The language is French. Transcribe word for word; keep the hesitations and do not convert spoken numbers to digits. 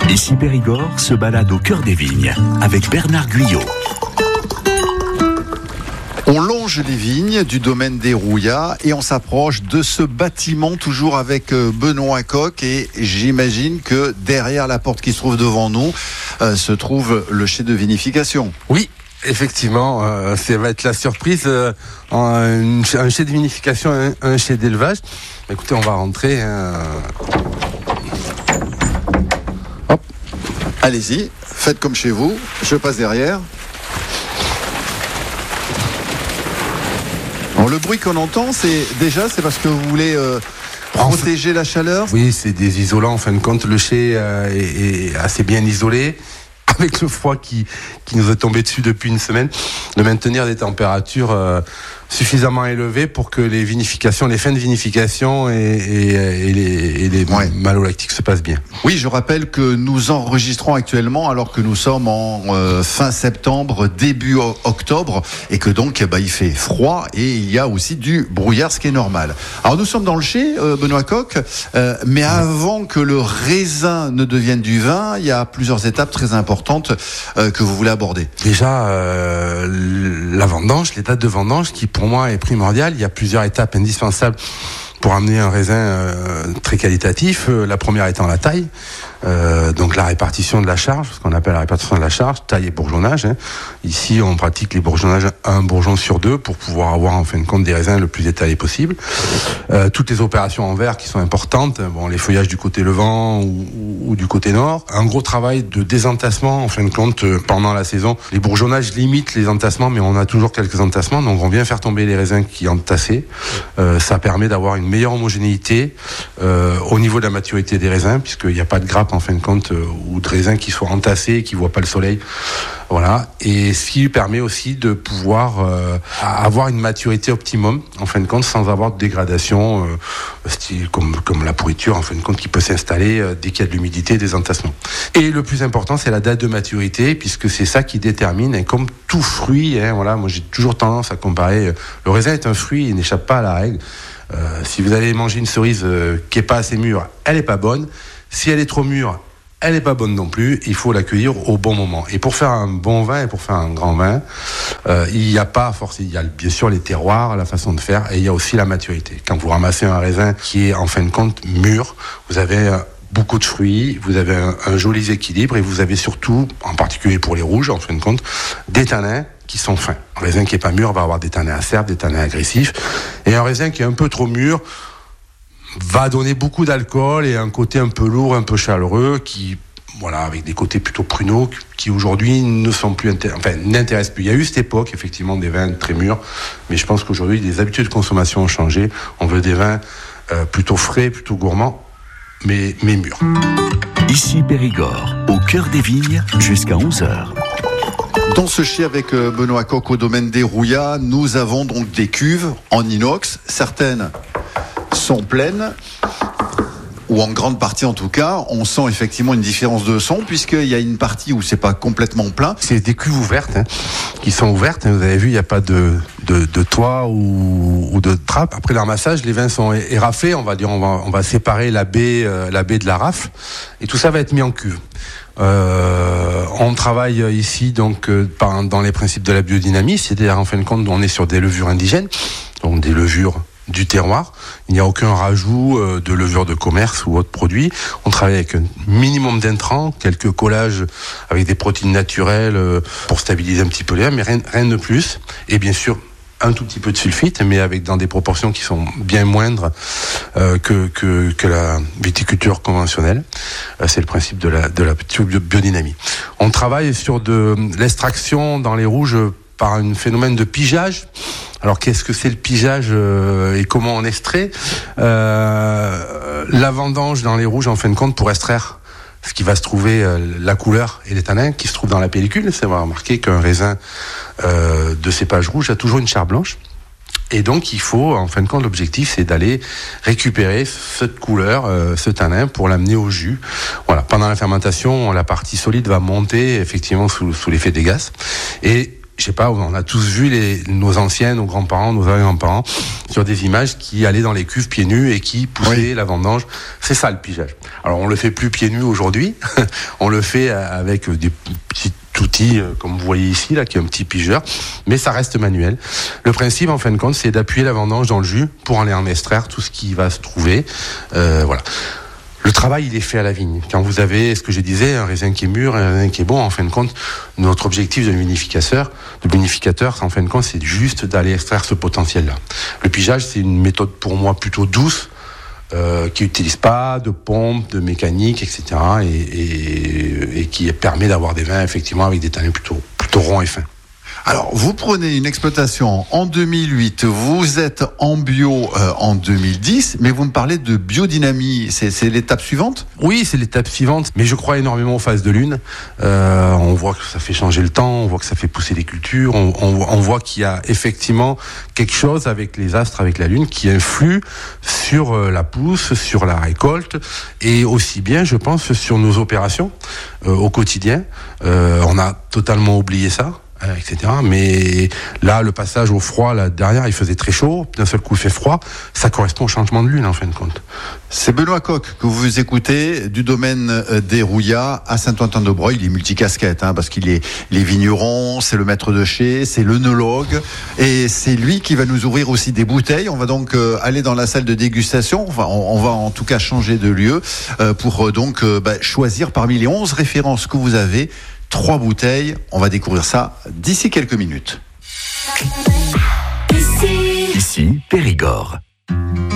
Ici Périgord se balade au cœur des vignes avec Bernard Guyot. On longe les vignes du domaine des Rouillas et on s'approche de ce bâtiment toujours avec Benoît Coq, et j'imagine que derrière la porte qui se trouve devant nous euh, se trouve le chai de vinification. Oui, effectivement, euh, ça va être la surprise, euh, un, un chai de vinification, un, un chai d'élevage. Écoutez, on va rentrer. Hein. Hop. Allez-y, faites comme chez vous, je passe derrière. Alors, le bruit qu'on entend, c'est déjà, c'est parce que vous voulez euh, protéger la chaleur. Oui, c'est des isolants. En fin de compte, le chai euh, est, est assez bien isolé. Avec le froid qui, qui nous est tombé dessus depuis une semaine, de maintenir des températures euh, suffisamment élevées pour que les vinifications, les fins de vinification et, et, et les, et les ouais. malolactiques se passent bien. Oui, je rappelle que nous enregistrons actuellement alors que nous sommes en euh, fin septembre, début octobre, et que donc bah, il fait froid et il y a aussi du brouillard, ce qui est normal. Alors nous sommes dans le chai, euh, Benoît Coq, euh, mais avant que le raisin ne devienne du vin, il y a plusieurs étapes très importantes euh, que vous voulez aborder. Déjà, euh, la vendange, l'étape de vendange qui pour moi est primordiale. Il y a plusieurs étapes indispensables pour amener un raisin euh, très qualitatif. Euh, la première étant la taille, euh, donc la répartition de la charge, ce qu'on appelle la répartition de la charge, taille et bourgeonnage. Hein. Ici, on pratique les bourgeonnages un bourgeon sur deux pour pouvoir avoir en fin de compte des raisins le plus étalés possible. Euh, toutes les opérations en verre qui sont importantes, bon, les feuillages du côté levant ou, ou, ou du côté nord. Un gros travail de désentassement en fin de compte euh, pendant la saison. Les bourgeonnages limitent les entassements, mais on a toujours quelques entassements, donc on vient faire tomber les raisins qui entassés. Euh, ça permet d'avoir une meilleure homogénéité euh, au niveau de la maturité des raisins, puisqu'il n'y a pas de grappe en fin de compte euh, ou de raisins qui soient entassés et qui ne voient pas le soleil. Voilà. Et ce qui permet aussi de pouvoir euh, avoir une maturité optimum en fin de compte sans avoir de dégradation euh, style, comme, comme la pourriture en fin de compte qui peut s'installer euh, dès qu'il y a de l'humidité et des entassements. Et le plus important, c'est la date de maturité, puisque c'est ça qui détermine, hein, comme tout fruit, hein, voilà, moi j'ai toujours tendance à comparer, euh, le raisin est un fruit, il n'échappe pas à la règle. Euh, si vous allez manger une cerise euh, qui est pas assez mûre, elle est pas bonne. Si elle est trop mûre, elle est pas bonne non plus. Il faut l'accueillir au bon moment. Et pour faire un bon vin et pour faire un grand vin, euh, il n'y a pas forcément, il y a bien sûr les terroirs, la façon de faire, et il y a aussi la maturité. Quand vous ramassez un raisin qui est en fin de compte mûr, vous avez euh, beaucoup de fruits, vous avez un, un joli équilibre, et vous avez surtout, en particulier pour les rouges, en fin de compte, des tanins qui sont fins. Un raisin qui est pas mûr va avoir des tanins acerbes, des tanins agressifs, et un raisin qui est un peu trop mûr va donner beaucoup d'alcool et un côté un peu lourd, un peu chaleureux, qui, voilà, avec des côtés plutôt pruneaux, qui aujourd'hui ne sont plus, intér- enfin, n'intéressent plus. Il y a eu cette époque, effectivement, des vins très mûrs, mais je pense qu'aujourd'hui, les habitudes de consommation ont changé. On veut des vins euh, plutôt frais, plutôt gourmands, mais, mais mûrs. Ici Périgord, au cœur des vignes, jusqu'à onze heures. Dans ce chai avec Benoît Coq au domaine des Rouillas, nous avons donc des cuves en inox. Certaines sont pleines, ou en grande partie en tout cas. On sent effectivement une différence de son, puisqu'il y a une partie où c'est pas complètement plein. C'est des cuves ouvertes, hein, qui sont ouvertes. Vous avez vu, il n'y a pas de, de, de toit ou, ou de trappe. Après le ramassage, les vins sont éraflés. On va dire, on va, on va séparer la baie, euh, la baie de la rafle, et tout ça va être mis en cuve. Euh, on travaille ici donc euh, par, dans les principes de la biodynamie, c'est-à-dire en fin de compte, on est sur des levures indigènes, donc des levures du terroir. Il n'y a aucun rajout euh, de levure de commerce ou autre produit. On travaille avec un minimum d'intrants, quelques collages avec des protéines naturelles euh, pour stabiliser un petit peu l'air, mais rien, rien de plus. Et bien sûr, un tout petit peu de sulfite, mais avec dans des proportions qui sont bien moindres euh, que, que que la viticulture conventionnelle. Euh, c'est le principe de la de la biodynamie. On travaille sur de l'extraction dans les rouges par un phénomène de pigeage. Alors qu'est-ce que c'est le pigeage euh, et comment on extrait euh, la vendange dans les rouges en fin de compte pour extraire ce qui va se trouver, euh, la couleur et les tanins qui se trouvent dans la pellicule. C'est va remarquer qu'un raisin euh, de cépage rouge a toujours une chair blanche. Et donc il faut, en fin de compte, l'objectif c'est d'aller récupérer cette couleur, euh, ce tanin, pour l'amener au jus. Voilà. Pendant la fermentation, la partie solide va monter effectivement sous, sous l'effet des gaz. Et je sais pas, on a tous vu les, nos anciens, nos grands-parents, nos arrière-grands-parents sur des images qui allaient dans les cuves pieds nus et qui poussaient oui. la vendange. C'est ça le pigeage. Alors on le fait plus pieds nus aujourd'hui, on le fait avec des petits outils comme vous voyez ici là, qui est un petit pigeur, mais ça reste manuel. Le principe en fin de compte, c'est d'appuyer la vendange dans le jus pour aller en extraire tout ce qui va se trouver. Euh, voilà. Le travail, il est fait à la vigne. Quand vous avez, ce que je disais, un raisin qui est mûr, un raisin qui est bon, en fin de compte, notre objectif de vinificateur, de vinificateur, en fin de compte, c'est juste d'aller extraire ce potentiel-là. Le pigeage, c'est une méthode pour moi plutôt douce, euh, qui n'utilise pas de pompe, de mécanique, et cetera, et, et, et qui permet d'avoir des vins, effectivement, avec des tanins plutôt, plutôt ronds et fins. Alors, vous prenez une exploitation en deux mille huit, vous êtes en bio euh, en deux mille dix, mais vous me parlez de biodynamie, c'est, c'est l'étape suivante ? Oui, c'est l'étape suivante, mais je crois énormément aux phases de lune. Euh, on voit que ça fait changer le temps, on voit que ça fait pousser les cultures, on, on, on voit qu'il y a effectivement quelque chose avec les astres, avec la lune, qui influe sur euh, la pousse, sur la récolte, et aussi bien, je pense, sur nos opérations euh, au quotidien. Euh, on a totalement oublié ça. et cetera. Mais là, le passage au froid, là derrière, il faisait très chaud. D'un seul coup, il fait froid. Ça correspond au changement de lune, en fin de compte. C'est Benoît Coq que vous écoutez du domaine des Rouillas à Saint-Antoine-de-Breuil. Il est multicasquette, hein, parce qu'il est, il est vigneron, c'est le maître de chai, c'est l'œnologue, et c'est lui qui va nous ouvrir aussi des bouteilles. On va donc euh, aller dans la salle de dégustation. Enfin, on, on va en tout cas changer de lieu euh, pour euh, donc euh, bah, choisir parmi les onze références que vous avez. Trois bouteilles, on va découvrir ça d'ici quelques minutes. Ici, Périgord.